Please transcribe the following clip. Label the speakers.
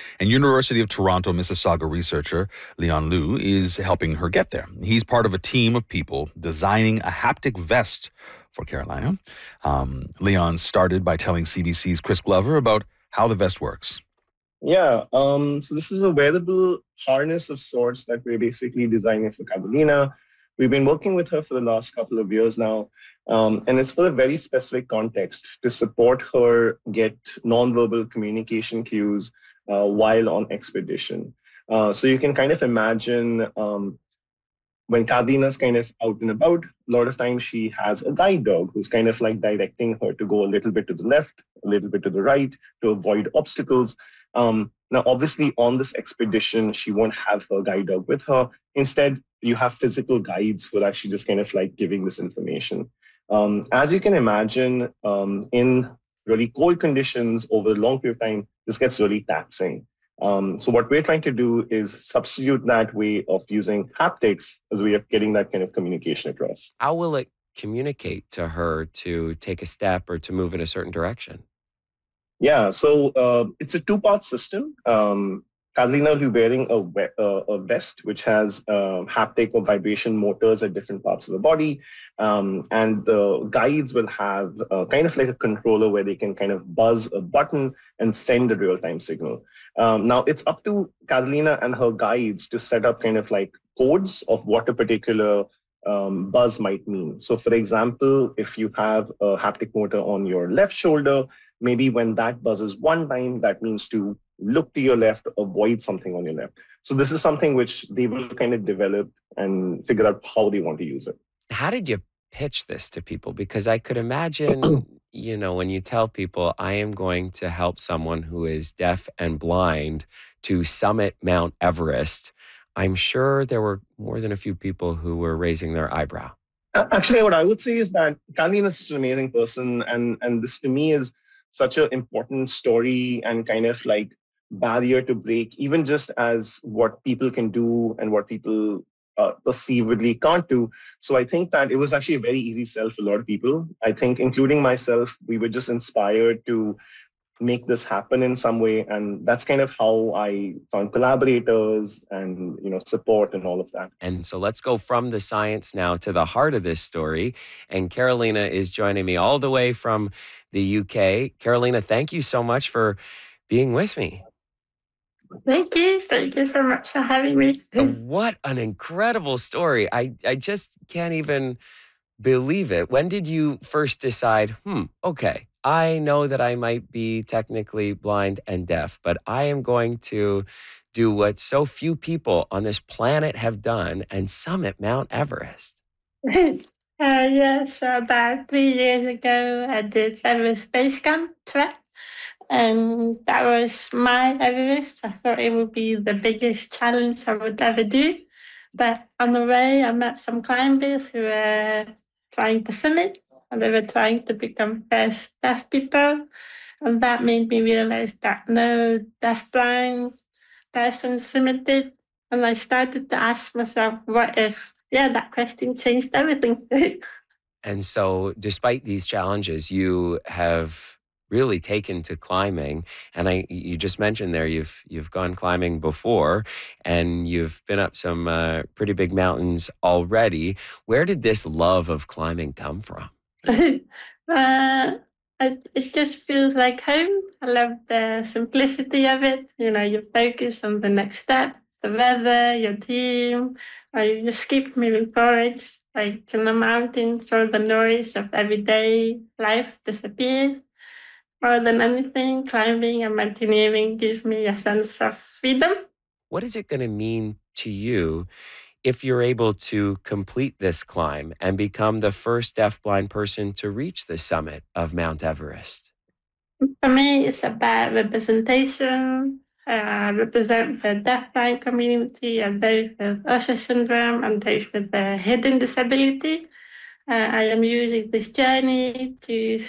Speaker 1: And University of Toronto Mississauga researcher Leon Liu is helping her get there. He's part of a team of people designing a haptic vest for Carolina. Leon started by telling CBC's Chris Glover about how the vest works.
Speaker 2: Yeah, so this is a wearable harness of sorts that we're basically designing for Catalina. We've been working with her for the last couple of years now, and it's for a very specific context to support her get nonverbal communication cues while on expedition. So you can kind of imagine when Catalina's kind of out and about, a lot of times she has a guide dog who's kind of like directing her to go a little bit to the left, a little bit to the right to avoid obstacles. Now, obviously, on this expedition, she won't have her guide dog with her. Instead, you have physical guides who are actually just kind of like giving this information. As you can imagine, in really cold conditions over a long period of time, this gets really taxing. So what we're trying to do is substitute that way of using haptics as a way of getting that kind of communication across.
Speaker 3: How will it communicate to her to take a step or to move in a certain direction?
Speaker 2: Yeah, so it's a two-part system. Catalina will be wearing a vest which has haptic or vibration motors at different parts of the body. And the guides will have kind of like a controller where they can kind of buzz a button and send a real-time signal. Now, it's up to Catalina and her guides to set up kind of like codes of what a particular buzz might mean. So, for example, if you have a haptic motor on your left shoulder, maybe when that buzzes one time, that means to look to your left, avoid something on your left. So this is something which they will kind of develop and figure out how they want to use it.
Speaker 3: How did you pitch this to people? Because I could imagine, when you tell people, I am going to help someone who is deaf and blind to summit Mount Everest, I'm sure there were more than a few people who were raising their eyebrow.
Speaker 2: Actually, what I would say is that Catalina is such an amazing person. And this to me is such an important story and kind of like barrier to break, even just as what people can do and what people perceivedly can't do. So I think that it was actually a very easy sell for a lot of people. I think, including myself, we were just inspired to make this happen in some way, and that's kind of how I found collaborators and support and all of that.
Speaker 3: And so let's go from the science now to the heart of this story. And Carolina is joining me all the way from the UK. Carolina, thank you so much for being with me.
Speaker 4: Thank you. Thank you so much for having me.
Speaker 3: What an incredible story. I just can't even believe it. When did you first decide, okay, I know that I might be technically blind and deaf, but I am going to do what so few people on this planet have done and summit Mount Everest?
Speaker 4: So about 3 years ago, I did Everest Base Camp trek. And that was my Everest. I thought it would be the biggest challenge I would ever do. But on the way, I met some climbers who were trying to summit, and they were trying to become first deaf people. And that made me realize that no deaf-blind person summited. And I started to ask myself, what if? Yeah, that question changed everything.
Speaker 3: And so despite these challenges, you have really taken to climbing. And you just mentioned there, you've gone climbing before and you've been up some pretty big mountains already. Where did this love of climbing come from?
Speaker 4: It just feels like home. I love the simplicity of it. You focus on the next step, the weather, your team, or you just keep moving forward. Like in the mountains, or the noise of everyday life disappears. More than anything, climbing and mountaineering gives me a sense of freedom.
Speaker 3: What is it going to mean to you if you're able to complete this climb and become the first deaf-blind person to reach the summit of Mount Everest?
Speaker 4: For me, it's about representation, represent the deaf-blind community and those with Usher syndrome and those with the hidden disability. I am using this journey to